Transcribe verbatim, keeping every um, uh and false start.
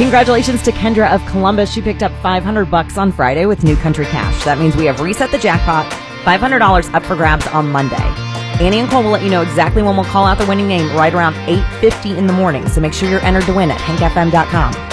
Congratulations to Kendra of Columbus. She picked up five hundred bucks on Friday with New Country Cash. That means we have reset the jackpot. five hundred dollars up for grabs on Monday. Annie and Cole will let you know exactly when we'll call out the winning name right around eight fifty in the morning. So make sure you're entered to win at hank f m dot com.